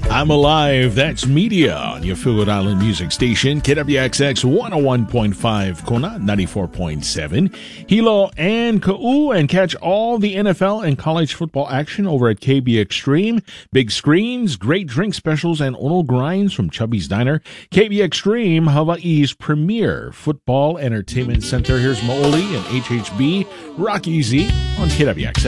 I'm Alive, that's media on your Philgood Island music station, KWXX 101.5, Kona 94.7, Hilo and Ka'u, and catch all the NFL and college football action over at KB Extreme. Big screens, great drink specials, and Ono grinds from Chubby's Diner. KB Extreme, Hawaii's premier football entertainment center. Here's Maoli and HHB, Rock Easy on KWXX.